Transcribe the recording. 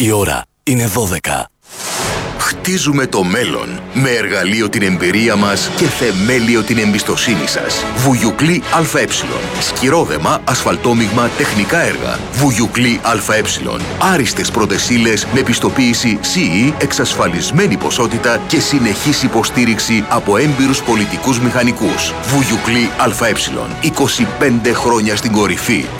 Η ώρα είναι 12. Χτίζουμε το μέλλον με εργαλείο την εμπειρία μας και θεμέλιο την εμπιστοσύνη σας. Βουγιουκλή ΑΕ. Σκυρόδεμα, ασφαλτόμιγμα, τεχνικά έργα. Βουγιουκλή ΑΕ. Άριστες πρώτες ύλες με πιστοποίηση CE, εξασφαλισμένη ποσότητα και συνεχής υποστήριξη από έμπειρους πολιτικούς μηχανικούς. Βουγιουκλή ΑΕ. 25 χρόνια στην κορυφή.